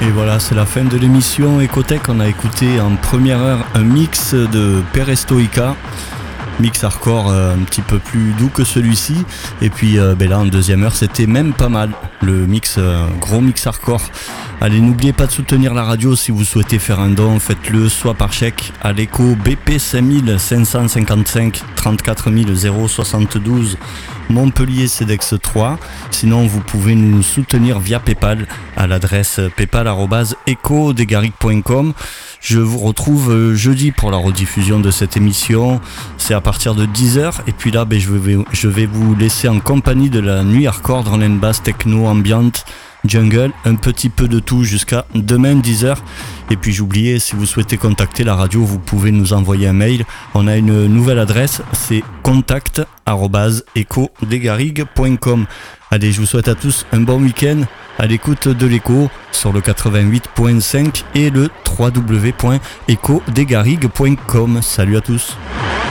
Et voilà, c'est la fin de l'émission Ecotech. On a écouté en première heure un mix de Perestroïka, mix hardcore un petit peu plus doux que celui-ci. Et puis là en deuxième heure, c'était même pas mal, le mix, gros mix hardcore. Allez, n'oubliez pas de soutenir la radio. Si vous souhaitez faire un don, faites-le soit par chèque à l'écho BP 5555 34 072 Montpellier CEDEX 3. Sinon, vous pouvez nous soutenir via PayPal à l'adresse paypal@ecodegaric.com. Je vous retrouve jeudi pour la rediffusion de cette émission. C'est à partir de 10h. Et puis là, je vais vous laisser en compagnie de la nuit hardcore, drum and bass, techno, ambiante, jungle, un petit peu de tout jusqu'à demain 10h. Et puis j'oubliais, si vous souhaitez contacter la radio, vous pouvez nous envoyer un mail. On a une nouvelle adresse, c'est contact@ecodegarigue.com. Allez, je vous souhaite à tous un bon week-end à l'écoute de l'écho sur le 88.5 et le www.ecodegarigue.com. Salut à tous.